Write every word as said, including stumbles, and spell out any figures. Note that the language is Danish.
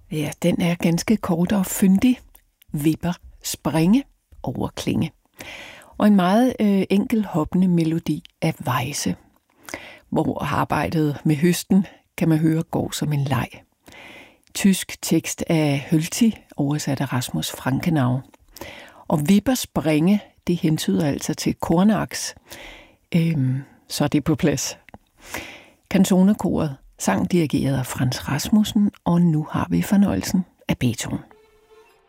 Ja, den er ganske kort og fyndig. Vipper springe over klinge. Og en meget øh, enkel hoppende melodi af Weisse, hvor arbejdet med høsten, kan man høre, går som en leg. Tysk tekst af Hölty, oversat af Rasmus Frankenau. Og Vipper springe, det hentyder altså til kornaks. Øhm, så er det på plads. Kanzonekoret, sang dirigeret af Frans Rasmussen, og nu har vi fornøjelsen af Beethoven.